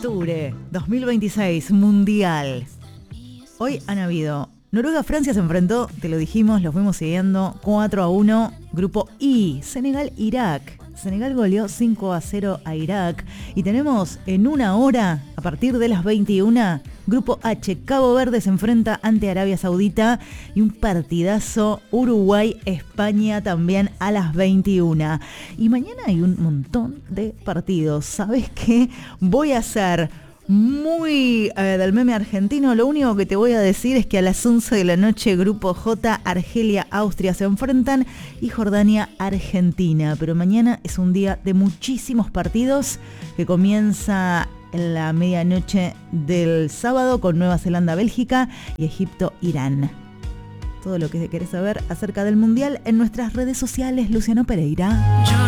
octubre 2026, Mundial. Hoy han habido Noruega-Francia se enfrentó, te lo dijimos, los fuimos siguiendo 4-1, grupo I, Senegal-Irak. Senegal goleó 5-0 a Irak y tenemos en una hora, a partir de las 21, grupo H, Cabo Verde se enfrenta ante Arabia Saudita y un partidazo Uruguay-España también a las 21. Y mañana hay un montón de partidos. ¿Sabes qué? Voy a hacer muy del meme argentino. Lo único que te voy a decir es que a las 11 de la noche Grupo J, Argelia, Austria se enfrentan y Jordania, Argentina. Pero mañana es un día de muchísimos partidos que comienza en la medianoche del sábado con Nueva Zelanda, Bélgica y Egipto, Irán. Todo lo que querés saber acerca del Mundial en nuestras redes sociales, Luciano Pereira.